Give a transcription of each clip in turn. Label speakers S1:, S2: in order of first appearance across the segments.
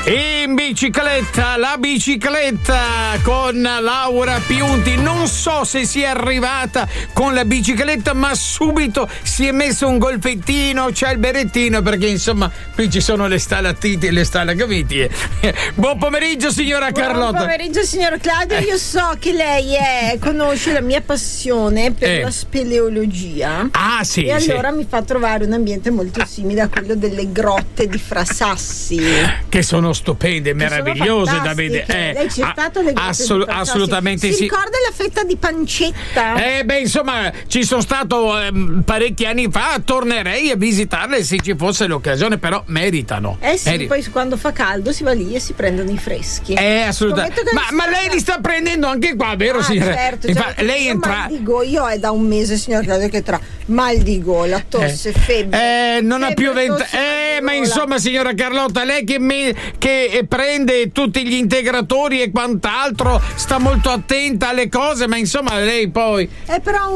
S1: In bicicletta, la bicicletta con Laura Piunti. Non so se sia arrivata con la bicicletta, ma subito si è messo un golfettino, c'è il berrettino, perché insomma qui ci sono le stalattiti e le stalagmiti. Buon pomeriggio signora Carlotta.
S2: Buon pomeriggio signor Claudio. Io so che lei conosce la mia passione per la speleologia.
S1: Ah sì.
S2: E allora mi fa trovare un ambiente molto simile a quello delle grotte di Frasassi,
S1: che sono stupende, meravigliose da vedere.
S2: Lei c'è stato alle grotte di Frasassi?
S1: Assolutamente sì.
S2: Si ricorda la fetta di pancetta?
S1: Insomma, ci sono stato parecchi anni fa, tornerei a visitarle se ci fosse l'occasione, però meritano.
S2: Poi quando fa caldo si va lì e si prendono i freschi.
S1: Assolutamente. Ma lei li sta prendendo anche qua, vero signora?
S2: Certo.
S1: Lei entra.
S2: Io è da un mese, signor Claudio, che tra mal di gola, tosse, febbre.
S1: Non ha più ma insomma, signora Carlotta, lei che prende tutti gli integratori e quant'altro, sta molto attenta alle cose, ma insomma lei poi.
S2: Però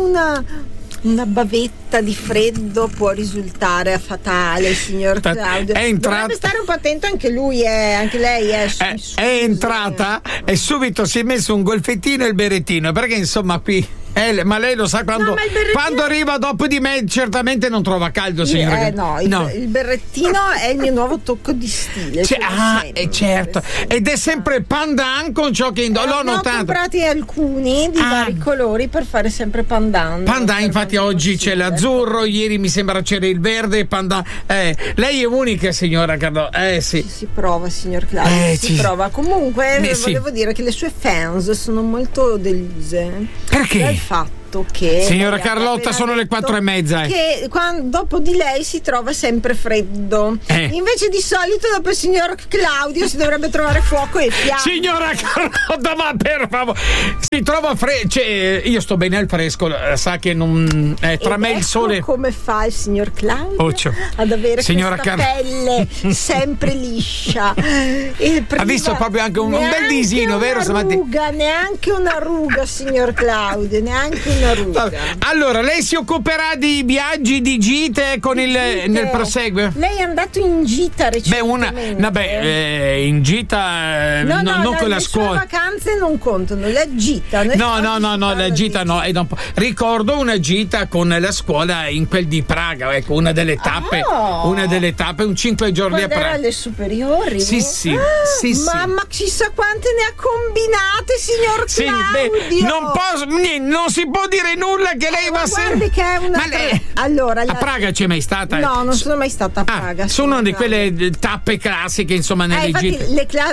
S2: una bavetta di freddo può risultare fatale, signor Claudio. Dovrebbe stare un po' attento anche lui, anche lei è
S1: entrata e subito si è messo un golfettino e il berrettino, perché insomma qui. Ma lei lo sa, quando arriva dopo di me certamente non trova caldo, signora.
S2: Il berrettino è il mio nuovo tocco di stile.
S1: Certo. Ed è sempre pandan con ciò che indossa. L'ho notato.
S2: Ne ho comprati alcuni di vari colori per fare sempre pandan.
S1: Infatti oggi c'è l'azzurro, ieri mi sembra c'era il verde, pandan. Lei è unica, signora Carlo. Sì.
S2: Si prova, signor Claudio, si prova. Comunque volevo dire che le sue fans sono molto deluse.
S1: Perché?
S2: Fatto che
S1: signora Carlotta sono le 4:30
S2: che dopo di lei si trova sempre freddo, invece di solito dopo il signor Claudio si dovrebbe trovare fuoco e fiamme.
S1: Signora Carlotta, ma per favore, si trova freddo, io sto bene al fresco, sa che non tra me il sole.
S2: Come fa il signor Claudio ad avere
S1: signora
S2: questa pelle sempre liscia, e
S1: ha visto proprio anche un bel disino, vero?
S2: Neanche una ruga, signor Claudio, neanche una ruga.
S1: Allora, lei si occuperà di viaggi, di gite nel proseguo?
S2: Lei è andato in gita recentemente.
S1: In gita non con la scuola.
S2: Le vacanze non contano, la gita.
S1: No, la gita no. Ricordo una gita con la scuola in quel di Praga, ecco, una delle tappe, un 5 giorni a Praga.
S2: Era alle superiori?
S1: Sì.
S2: Ma chissà quante ne ha combinate, signor Claudio.
S1: Non si può dire nulla, che lei va sempre.
S2: Che è una. Allora,
S1: a Praga c'è mai stata?
S2: No, non sono mai stata a Praga.
S1: Sono di quelle tappe classiche, insomma, nelle gite.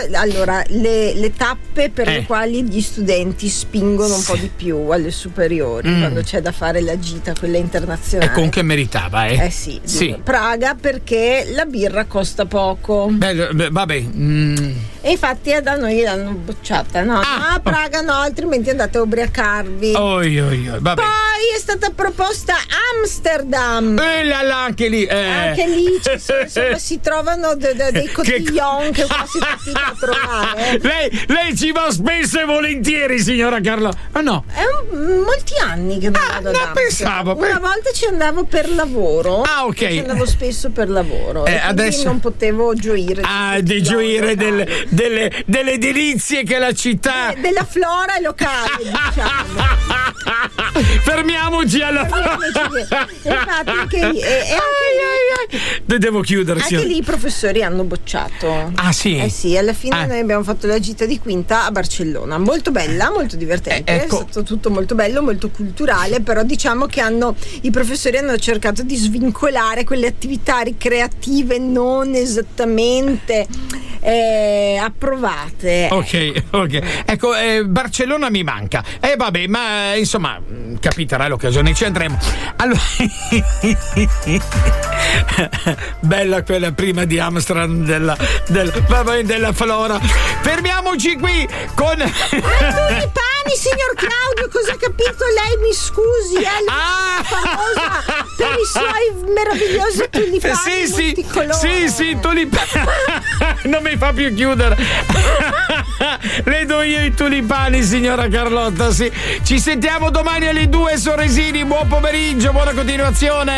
S2: Le tappe per le quali gli studenti spingono un po' di più alle superiori, quando c'è da fare la gita, quella internazionale.
S1: E comunque meritava,
S2: sì. Praga, perché la birra costa poco.
S1: Vabbè.
S2: E infatti da noi l'hanno bocciata, no? A Praga no, altrimenti andate a ubriacarvi.
S1: Vabbè.
S2: Poi è stata proposta Amsterdam.
S1: Anche lì.
S2: Anche lì si trovano dei cotillon che quasi fatica a trovare.
S1: Lei ci va spesso e volentieri, signora Carlo. No.
S2: È molti anni che non vado ad Amsterdam.
S1: Pensavo.
S2: Una volta ci andavo per lavoro.
S1: Ok.
S2: Ci andavo spesso per lavoro. E adesso non potevo gioire.
S1: Di gioire delle delizie che la città.
S2: Della flora locale, diciamo.
S1: Fermiamoci alla
S2: infatti
S1: devo chiudere.
S2: Anche lì i professori hanno bocciato.
S1: Sì?
S2: Sì, alla fine noi abbiamo fatto la gita di quinta a Barcellona, molto bella, molto divertente, è stato tutto molto bello, molto culturale, però diciamo che i professori hanno cercato di svincolare quelle attività ricreative non esattamente approvate.
S1: Ok. Ecco, Barcellona mi manca. Vabbè, ma insomma, capiterà l'occasione, ci andremo. Allora, bella quella prima di Amsterdam della flora. Fermiamoci qui con
S2: tulipani, signor Claudio, cosa ha capito lei? Mi scusi, famosa per i suoi meravigliosi tulipani multicolori.
S1: Sì, tulipani. Non mi fa più chiudere. Le do io i tulipani, signora Carlotta. Sì. Ci sentiamo domani alle 2, Sorresini. Buon pomeriggio, buona continuazione.